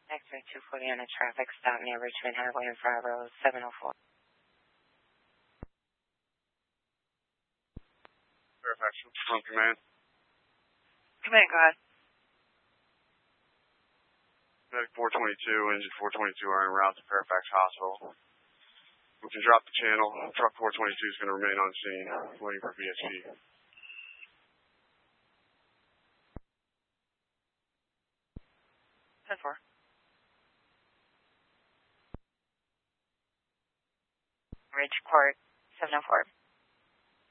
X-ray 240 on a traffic stop near Richmond Highway and Fry Road, 704. Fairfax from command. Command, go ahead. Medic 422, engine 422 are en route to Fairfax Hospital. We can drop the channel. Truck 422 is going to remain on scene, waiting for VSP. 10-4. Ridgeport, 704.